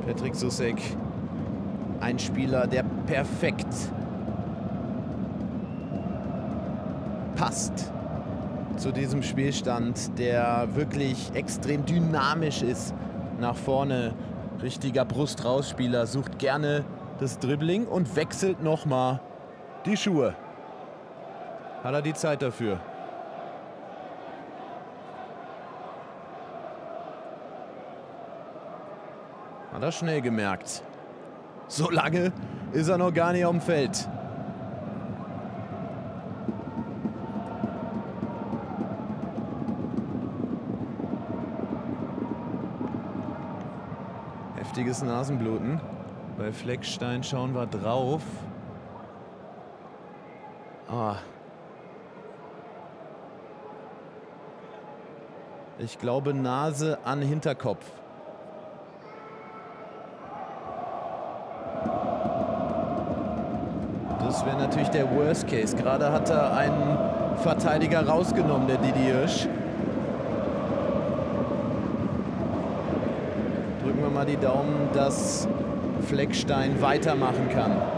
Patrick Soucek, ein Spieler, der perfekt passt zu diesem Spielstand, der wirklich extrem dynamisch ist nach vorne. Richtiger Brust-Raus-Spieler, sucht gerne das Dribbling und wechselt nochmal die Schuhe. Hat er die Zeit dafür? Hat er schnell gemerkt. So lange ist er noch gar nicht auf dem Feld. Heftiges Nasenbluten. Bei Fleckstein schauen wir drauf. Ich glaube Nase an Hinterkopf. Das wäre natürlich der Worst Case. Gerade hat er einen Verteidiger rausgenommen, der Didi Hirsch. Drücken wir mal die Daumen, dass Fleckstein weitermachen kann.